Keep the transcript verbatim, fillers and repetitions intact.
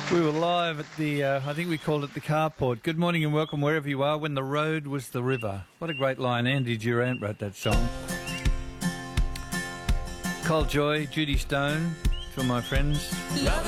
We were live at the, uh, I think we called it the carport. Good morning and welcome wherever you are. When the road was the river. What a great line. Andy Durant wrote that song. Cole Joy, Judy Stone, for my friends.